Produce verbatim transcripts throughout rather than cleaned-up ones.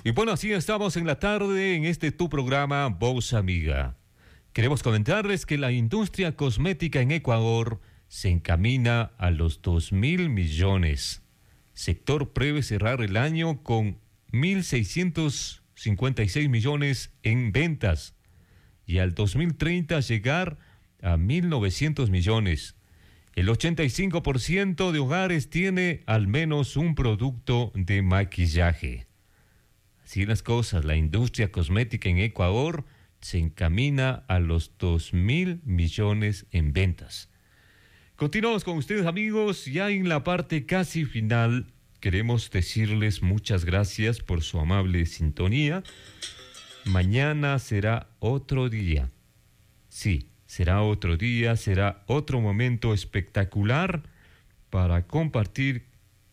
Y bueno, así estamos en la tarde en este tu programa Voz Amiga. Queremos comentarles que la industria cosmética en Ecuador se encamina a los dos mil millones. Sector prevé cerrar el año con mil seiscientos cincuenta y seis millones en ventas y al dos mil treinta llegar a mil novecientos millones. El ochenta y cinco por ciento de hogares tiene al menos un producto de maquillaje. Así las cosas, la industria cosmética en Ecuador se encamina a los dos mil millones en ventas. Continuamos con ustedes, amigos, ya en la parte casi final. Queremos decirles muchas gracias por su amable sintonía. Mañana será otro día. Sí, será otro día, será otro momento espectacular para compartir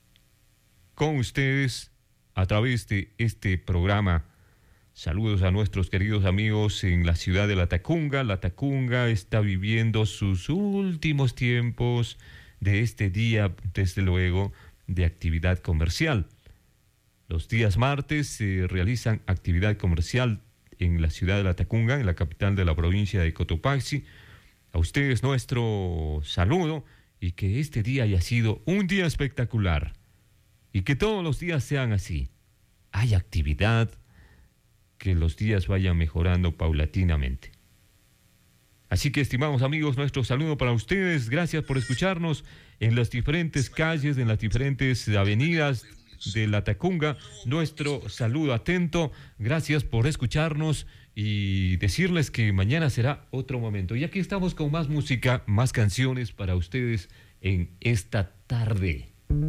con ustedes a través de este programa. Saludos a nuestros queridos amigos en la ciudad de La Tacunga. La Tacunga está viviendo sus últimos tiempos de este día, desde luego, de actividad comercial. Los días martes se realizan actividad comercial en la ciudad de La Tacunga, en la capital de la provincia de Cotopaxi. A ustedes nuestro saludo y que este día haya sido un día espectacular y que todos los días sean así. Hay actividad, que los días vayan mejorando paulatinamente. Así que, estimados amigos, nuestro saludo para ustedes. Gracias por escucharnos en las diferentes calles, en las diferentes avenidas de La Tacunga. Nuestro saludo atento. Gracias por escucharnos y decirles que mañana será otro momento. Y aquí estamos con más música, más canciones para ustedes en esta tarde.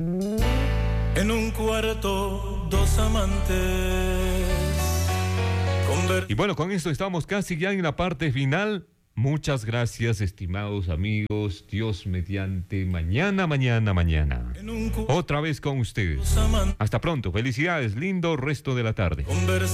En un cuarto, dos amantes. Conver- Y bueno, con esto estamos casi ya en la parte final. Muchas gracias, estimados amigos. Dios mediante, mañana, mañana, mañana. Otra vez con ustedes. Hasta pronto. Felicidades. Lindo resto de la tarde. Conver-